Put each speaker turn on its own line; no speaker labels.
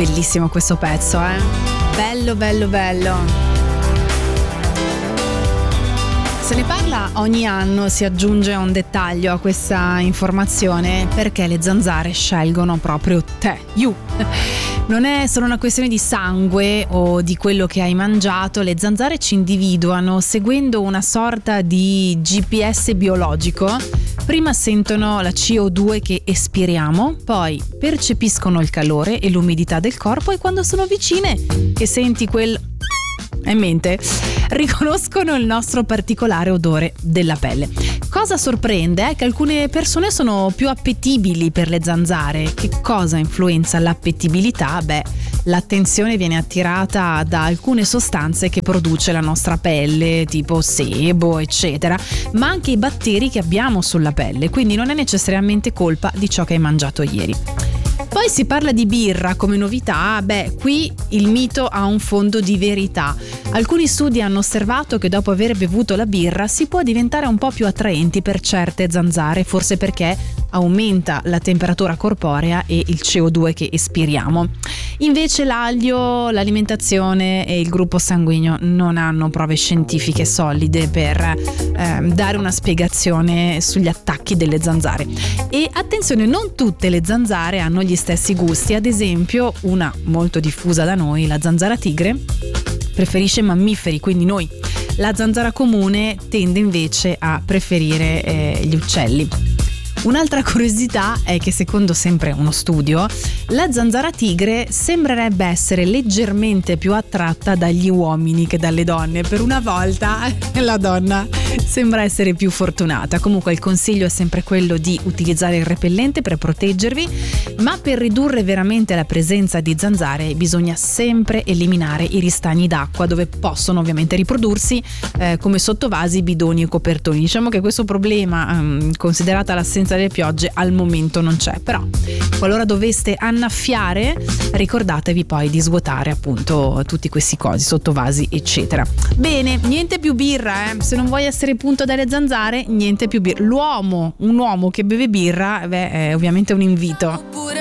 Bellissimo questo pezzo, bello bello bello. Se ne parla ogni anno, si aggiunge un dettaglio a questa informazione, perché le zanzare scelgono proprio te, you. Non è solo una questione di sangue o di quello che hai mangiato, le zanzare ci individuano seguendo una sorta di GPS biologico. Prima sentono la CO2 che espiriamo, poi percepiscono il calore e l'umidità del corpo, e quando sono vicine, che senti quel in mente, riconoscono il nostro particolare odore della pelle. Cosa sorprende è che alcune persone sono più appetibili per le zanzare. Che cosa influenza l'appetibilità? L'attenzione viene attirata da alcune sostanze che produce la nostra pelle, tipo sebo, eccetera, ma anche i batteri che abbiamo sulla pelle, quindi non è necessariamente colpa di ciò che hai mangiato ieri. Poi si parla di birra come novità, qui il mito ha un fondo di verità. Alcuni studi hanno osservato che dopo aver bevuto la birra si può diventare un po' più attraenti per certe zanzare, forse perché aumenta la temperatura corporea e il CO2 che espiriamo. Invece l'aglio, l'alimentazione e il gruppo sanguigno non hanno prove scientifiche solide per dare una spiegazione sugli attacchi delle zanzare. E attenzione, non tutte le zanzare hanno gli stessi gusti. Ad esempio, una molto diffusa da noi, la zanzara tigre, preferisce mammiferi, quindi noi. La zanzara comune tende invece a preferire gli uccelli. Un'altra curiosità è che, secondo sempre uno studio, la zanzara tigre sembrerebbe essere leggermente più attratta dagli uomini che dalle donne. Per una volta la donna sembra essere più fortunata. Comunque il consiglio è sempre quello di utilizzare il repellente per proteggervi, ma per ridurre veramente la presenza di zanzare bisogna sempre eliminare i ristagni d'acqua dove possono ovviamente riprodursi, come sottovasi, bidoni e copertoni. Diciamo che questo problema, considerata l'assenza delle piogge, al momento non c'è, però qualora doveste annaffiare ricordatevi poi di svuotare appunto tutti questi cosi, sottovasi eccetera. Bene, niente più birra, se non vuoi essere punto dalle zanzare, niente più birra. Un uomo che beve birra è ovviamente un invito.